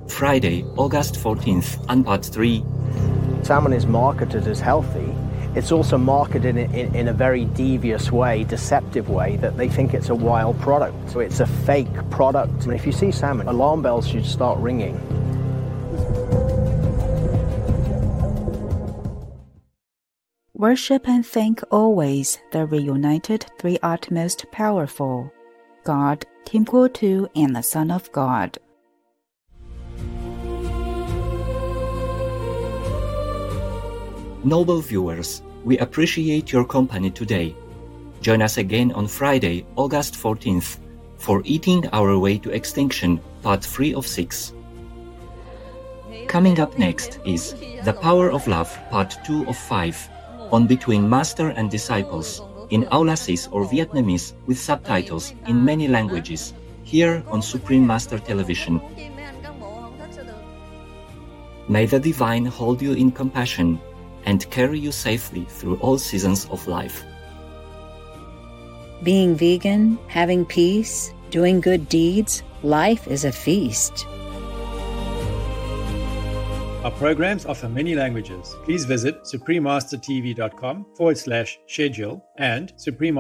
Friday, August 14th, and part 3. Salmon is marketed as healthy. It's also marketed in a very devious way, deceptive way, that they think it's a wild product. So it's a fake product. And if you see salmon, alarm bells should start ringing. Worship and thank always the reunited three utmost powerful, God, Tim Kuo-tu, and the Son of God. Noble viewers, we appreciate your company today. Join us again on Friday, August 14th, for Eating Our Way to Extinction, Part 3 of 6. Coming up next is The Power of Love, Part 2 of 5, on Between Master and Disciples, in Aulasis or Vietnamese with subtitles in many languages, here on Supreme Master Television. May the Divine hold you in compassion and carry you safely through all seasons of life. Being vegan, having peace, doing good deeds, life is a feast. Our programs offer many languages. Please visit suprememastertv.com/schedule and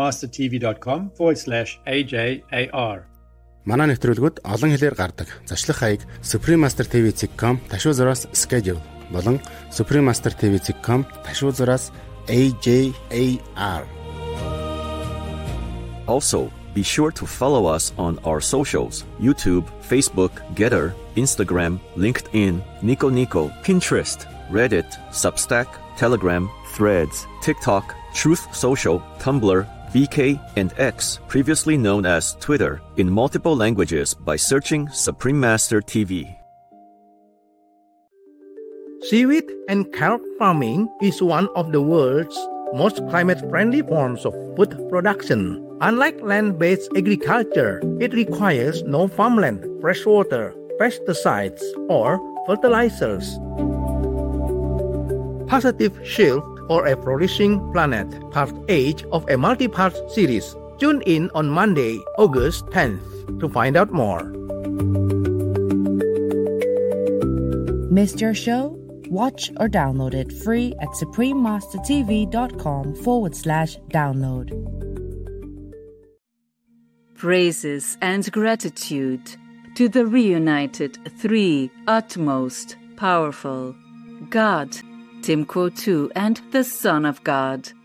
suprememastertv.com/AJAR. Манай нэвтрүүлгүүд олон хэлээр гардаг. Зашлах хаяг suprememastertv.com/schedule болон suprememastertv.com/AJAR. Also, be sure to follow us on our socials: YouTube, Facebook, Getter, Instagram, LinkedIn, Nico Nico, Pinterest, Reddit, Substack, Telegram, Threads, TikTok, Truth Social, Tumblr, VK, and X, previously known as Twitter, in multiple languages by searching Supreme Master TV. Seaweed and carp farming is one of the world's most climate-friendly forms of food production. Unlike land-based agriculture, it requires no farmland, fresh water, pesticides, or fertilizers. Positive Shield or A Flourishing Planet, Part 8 of a multi-part series. Tune in on Monday, August 10th to find out more. Missed your show? Watch or download it free at suprememastertv.com/download. Praises and gratitude to the reunited three utmost powerful, God, Tim Kuo-tu, and the Son of God.